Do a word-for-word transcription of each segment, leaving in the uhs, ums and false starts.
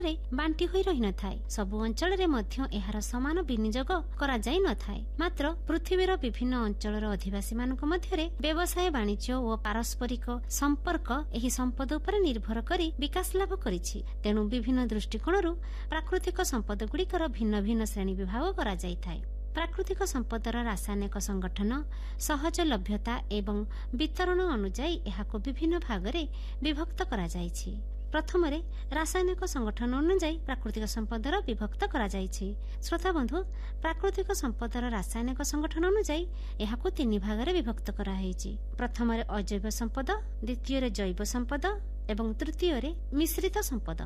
बांटी होई रही न थाए। सबु अंचल मध्य एहार समान विनियोग करा जाई न थाए। मात्र पृथ्वीर विभिन्न अंचलर अधिवासी मानक मध्यरे व्यवसाय वाणिज्य और पारस्परिक संपर्क एही संपद उपर निर्भर करी विकास लाभ करिछि। तेणु विभिन्न दृष्टिकोणरू प्राकृतिक संपद गुड़िकर भिन्न भिन्न श्रेणी विभाग करा जाई थाए। प्राकृतिक संपदर रासायनिक संगठन, सहज लभ्यता एवं वितरण अनुଯାୟୀ एहाको विभिन्न भागरे विभक्त करा जाइछि। प्रथम रासायनिक संगठन अनुଯାୟୀ प्राकृतिक संपदर विभक्त करा जाइछि। श्रोता बंधु, प्राकृतिक संपदर रासायनिक संगठन अनुଯାୟୀ एहाको तीन भागरे विभक्त करा हैछि। प्रथम अजैव संपद, द्वितीय जैव संपद एवं तृतीय मिश्रित संपद।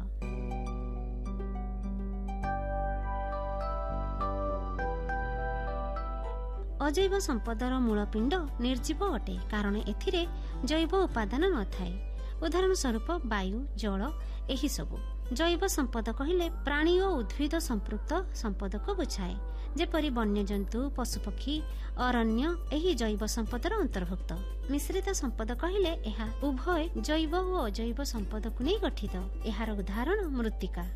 अजैव संपदर मूलपिंड निर्जीव अटे, कारण एथिरे जैव उपादान न थाए। उदाहरण स्वरूप वायु, जल एही सबु। जैव संपद कहिले प्राणी और उद्भिद संपृक्त संपद को बुझाए, जेपरि वन्यजंतु, पशुपक्षी, अरण्य एही जैव संपदर अंतर्भुक्त। मिश्रित संपद कहिले एहा उभय जैव और अजैव संपद को नहीं गठित। एहार उदाहरण मृत्तिका।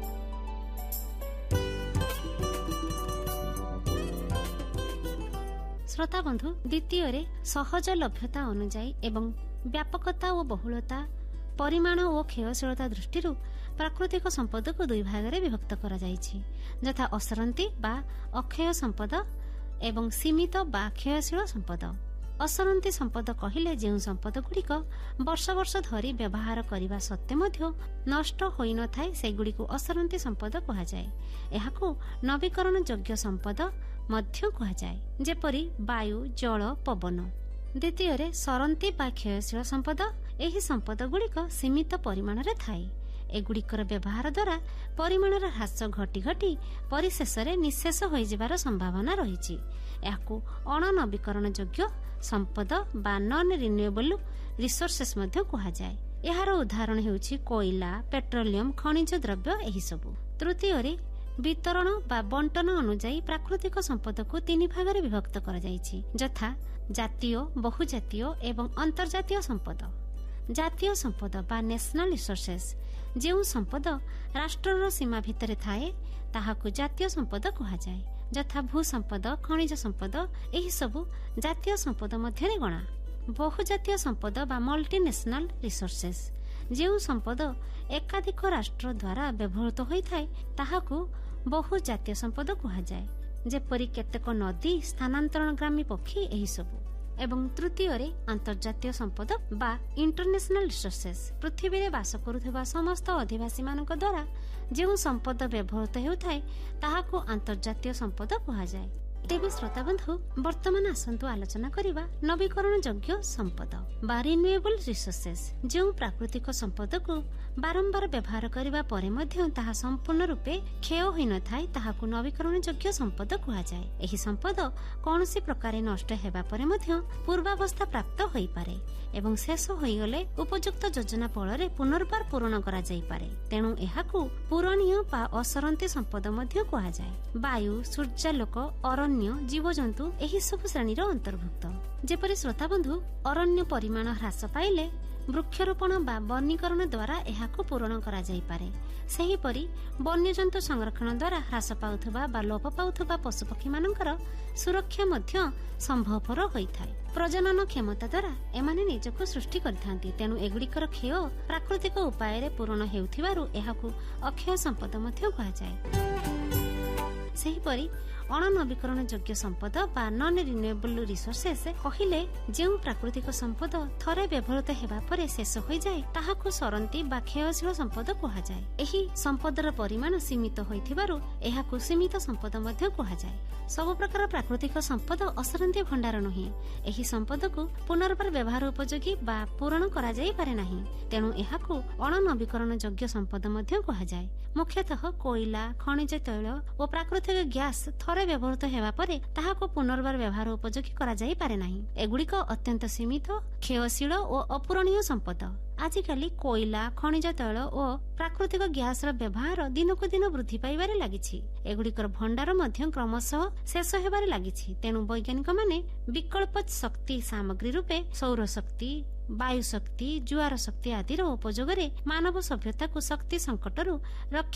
श्रोता बंधु, द्वितीय सहज लभ्यता अनुଯାୟୀ एवं व्यापकता और बहुलता, परिमाण और क्षयशीलता दृष्टि प्राकृतिक संपद को दुई भाग में विभक्त करा जाइछि, यथा असरंती बा अक्षय संपद एवं सीमित बा क्षयशील संपद। असरंती संपद कहिले जो संपद गुड़िक वर्ष वर्ष धरी व्यवहार करने सत्वे मध्य नष्ट होई न थाए सेगुड़िक असरंती संपद कहा जाए। एहाकू नवीकरण योग्य संपद मध्य कहा जाए, जेपरि वायु, जल, पवन। द्वितीय सरंती बा क्षयशील संपद। एही संपद गुड़िक सीमित परिमाण रे थाए। एगुड़िकर व्यवहार द्वारा परिमाणर ह्रास घटी घटी परिशेष निशेष हो जिबार संभावना रही। याकू अणनवीकरण योग्य संपद बा नॉन रिन्यूएबल रिसोर्सेस मध्य कहा जाए। यार उदाहरण हेउछि कोयला, पेट्रोलियम, खनिज द्रव्य एही सबु। तृतीय वितरण बा बंटन अनुଯାୟୀ प्राकृतिक संपद को तीन भाग में विभक्त करा जाइछि, यथा जातीय, बहुजातीय एवं अंतर्जातीय संपद। जातीय संपद बा नेशनल रिसोर्सेस जो संपद राष्ट्रर सीमा भितर थाए ताहाकू जातीय संपद कहा जाए, यथा भू संपद, खनिज संपद एही सबु जातीय संपद मध्यरे गणा। बहुजातीय संपद बा मल्टीनेशनल रिसोर्सेस जो संपद एकाधिक राष्ट्र द्वारा व्यवहृत होइथाए ताहाकू बहुजातीय संपद कहा जाए, जेपरि केतेक नदी, स्थानांतरण ग्रामी पक्षी एही सबु। एवं तृतीय अंतर्जातीय संपद बा इंटरनेशनल रिसोर्सेस पृथ्वी रे बास करुथिबा समस्त अधिवासी मानक द्वारा जो संपद व्यवहृत हेउथाए ताहाकू अंतर्जातीय संपद कहा जाए। तेबे श्रोता बंधु, वर्तमान आसंतु आलोचना करिबा नवीकरण योग्य संपद बा रिन्यूएबल रिसोर्सेस। जो प्राकृतिक संपद को बारंबार व्यवहार करिबा परे मध्य ताहा संपूर्ण रूपे क्षय होई न थाए ताहाकू नवीकरण योग्य संपद कहा जाए। एही संपद कोनोसी प्रकार नष्ट हेबा परे मध्य पूर्वावस्था प्राप्त होई पारे एवं शेष होई गले उपयुक्त योजना फलरे पुनर्बार पूर्ण करा जाई पारे। तेणु एहाकू पूरणीय बा असरंती संपद मध्य कहा जाए। वायु, सूर्यालोक, अरण्य, जीवजंतु एही सब श्रेणीर अंतर्भुक्त। जेपरि श्रोता बंधु, अरण्य परिमाण ह्रास पाइले वृक्षरोपण बा वनीकरण द्वारा एहाकू पूरण करा जाई पारे। सेहीपरि वन्यजंतु संरक्षण द्वारा ह्रास पाउथबा बा लोप पाउथबा पशुपक्षी मानकर सुरक्षा मध्य संभवपर होइथाय। प्रजनन क्षमता द्वारा एमाने निजको सृष्टि करथांती, तेणु एगुड़िकर क्षय प्राकृतिक उपाय रे पूरण हेउथिबारु एहाकू अक्षय संपद मध्य कहा जाए। सेहीपरि अणनवीकरण योग्य संपद बा नॉन रिन्यूएबल रिसोर्सेस कहिले जो प्राकृतिक संपद थरे व्यवहृत हेबा परे शेष हो जाए ताहाकू सरंती बा क्षयशील संपद कहा जाए। एही संपदर परिमाण सीमित होइथिबारु एहाकू सीमित संपद मध्य कहा जाए। सब प्रकार प्राकृतिक संपद असरंती भंडार नही। एही संपद को पुनर्बार व्यवहार उपयोगी बा पूरण करा जाई पारे नाही, तेणु एहाकू अणनवीकरण योग्य संपद मध्य कहा जाए। मुख्यतः कोयला, खनिज तैल और प्राकृतिक गैस थरे व्यवहृत हेबा परे ताहाको पुनर्बार व्यवहार उपयोगी करा जाई पारे नाही। एगुड़िक अत्यंत सीमित, क्षयशील और अपूरणीय संपद। आजिकाली कोयला, खनिज तैल और प्राकृतिक गैस व्यवहार दिनकु दिन वृद्धि पाइबारे लागिछि। एगुड़िकर भंडार मध्य क्रमशः शेष हेबारे लागिछि। तेणु वैज्ञानिक माने विकल्प शक्ति सामग्री रूपे सौर शक्ति, वायु शक्ति, जुआर शक्ति आदि उपयोग मानव सभ्यता को शक्ति संकटरू रक्षा